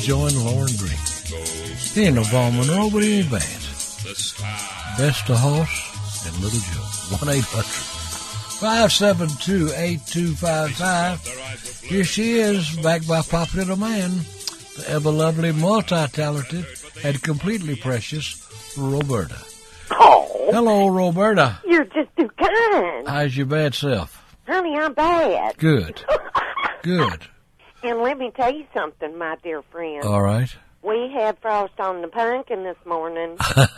Join Lauren Green. He ain't no Vaughn Monroe, but he ain't bad. Best of Hoss and Little Joe. 1-800-572-8255. Here she is, back by popular demand. The ever-lovely, multi-talented, and completely precious Roberta. Oh. Hello, Roberta. You're just too kind. How's your bad self? Honey, I'm bad. Good. Good. And let me tell you something, my dear friend. All right. We had frost on the pumpkin this morning.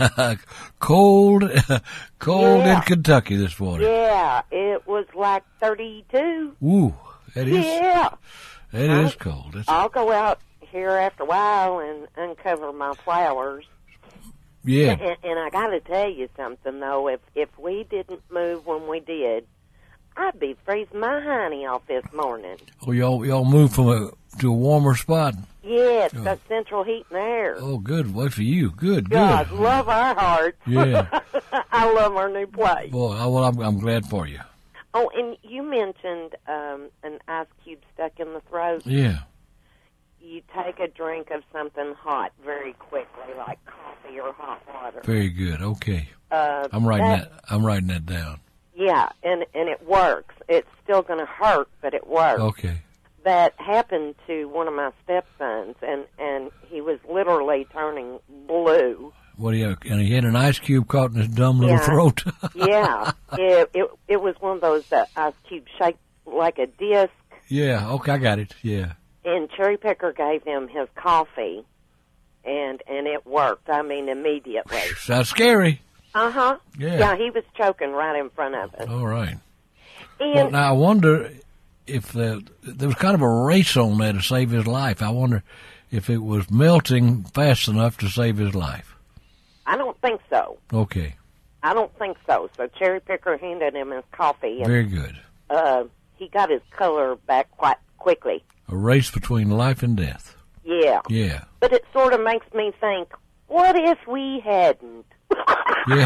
Cold Yeah. in Kentucky this morning. Yeah, it was like 32. Ooh, that is. Yeah. That is cold. I'll go out here after a while and uncover my flowers. Yeah. And I got to tell you something, though. If we didn't move when we did, I'd be freezing my honey off this morning. Oh, y'all moved to a warmer spot. Yeah, it's got central heat and air. Oh, good. Way for you. Good. God, love our hearts. Yeah. I love our new place. Boy, well, I'm glad for you. Oh, and you mentioned an ice cube stuck in the throat. Yeah. You take a drink of something hot very quickly, like coffee or hot water. Very good. Okay. I'm writing that down. Yeah, and it works. It's still going to hurt, but it works. Okay. That happened to one of my stepsons, and he was literally turning blue. What and he had an ice cube caught in his dumb little throat. Yeah, it was one of those ice cubes shaped like a disc. Yeah. Okay, I got it. Yeah. And Cherry Picker gave him his coffee, and it worked. I mean, immediately. Sounds scary. Uh-huh. Yeah. Yeah, he was choking right in front of us. All right. And Well, now I wonder if there was kind of a race on there to save his life. I wonder if it was melting fast enough to save his life. I don't think so. Okay. I don't think so. So Cherry Picker handed him his coffee, and Very good. he got his color back quite quickly. A race between life and death. Yeah. Yeah. But it sort of makes me think, what if we hadn't? Yeah.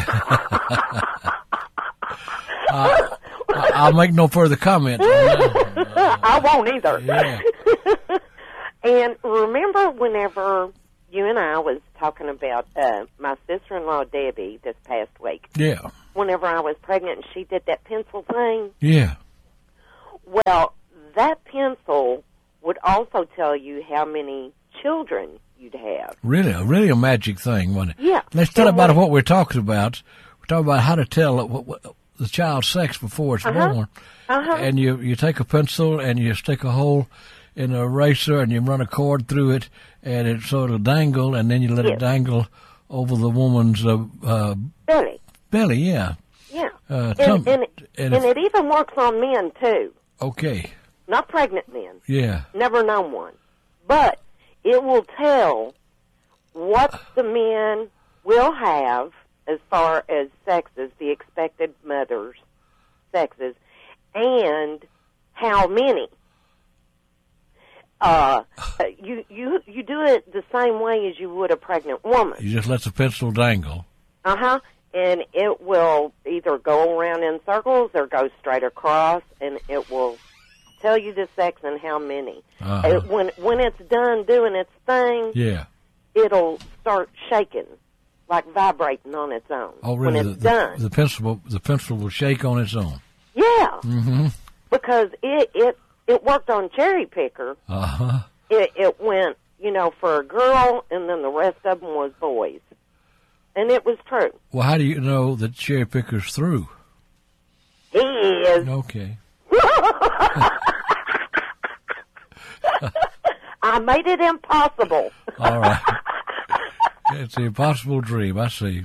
I'll make no further comment on that. I won't either. Yeah. And remember whenever you and I was talking about my sister-in-law, Debbie, this past week? Yeah. Whenever I was pregnant and she did that pencil thing? Yeah. Well, that pencil would also tell you how many children you'd have. Really a magic thing, wasn't it? Yeah. Let's tell about what we're talking about. We're talking about how to tell what the child's sex before it's born. And you take a pencil and you stick a hole in a eraser and you run a cord through it and it sort of dangle, and then you let it dangle over the woman's Belly. belly. Yeah. Yeah. And it even works on men, too. Okay. Not pregnant men. Yeah. Never known one. But it will tell what the men will have as far as sexes, the expected mother's sexes, and how many. You do it the same way as you would a pregnant woman. You just let the pencil dangle. Uh-huh. And it will either go around in circles or go straight across, and it will tell you the sex and how many. When it's done doing its thing, it'll start shaking, like vibrating on its own. Oh, really? When it's done. The pencil will shake on its own. Yeah. Mm-hmm. Because it worked on Cherry Picker. Uh-huh. It went, for a girl, and then the rest of them was boys. And it was true. Well, how do you know that Cherry Picker's through? He is. Okay. I made it impossible. All right. It's the impossible dream. I see.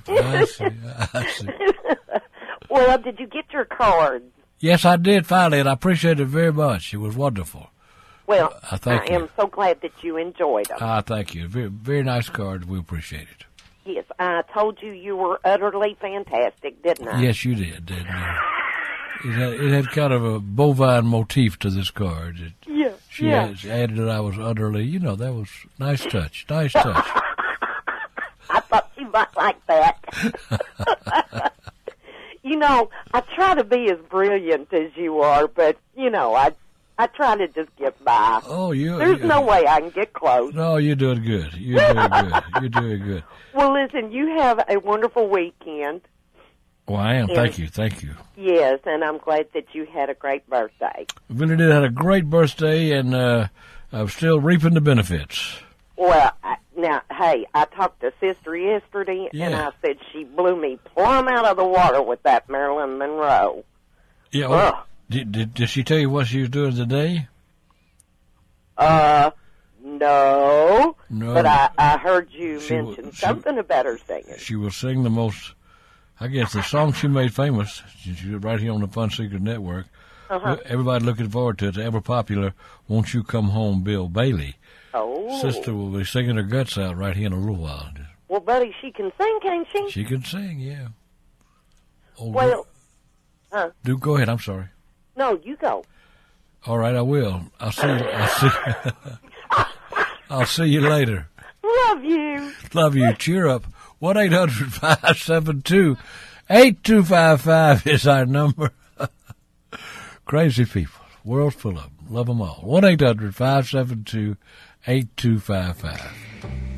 Well, did you get your cards? Yes, I did finally, and I appreciate it very much. It was wonderful. Well, I am so glad that you enjoyed them. Thank you. Very, very nice card. We appreciate it. Yes, I told you were utterly fantastic, didn't I? Yes, you did, didn't you? It had kind of a bovine motif to this card. She added that I was utterly, that was nice touch. Nice touch. I thought you might like that. I try to be as brilliant as you are, but, I try to just get by. Oh, There's no way I can get close. No, you're doing good. You're doing good. You're doing good. Well, listen, you have a wonderful weekend. Well, I am. Thank you. Yes, and I'm glad that you had a great birthday. I really did have a great birthday, and I'm still reaping the benefits. Well, now, hey, I talked to Sister yesterday, and I said she blew me plumb out of the water with that Marilyn Monroe. Yeah. Well, did she tell you what she was doing today? No. But I heard you mention something about her singing. She will sing the most, I guess, the song she made famous. She was right here on the Fun Seekers Network. Everybody looking forward to it. The ever popular "Won't You Come Home," Bill Bailey. Oh. Sister will be singing her guts out right here in a little while. Well, buddy, she can sing, can't she? She can sing, yeah. Oh, well, go ahead. I'm sorry. No, you go. All right, I will. I'll see you. I'll see you later. Love you. Love you. Cheer up. 1-800-572-8255 is our number. Crazy people. World full of them. Love them all. 1-800-572-8255.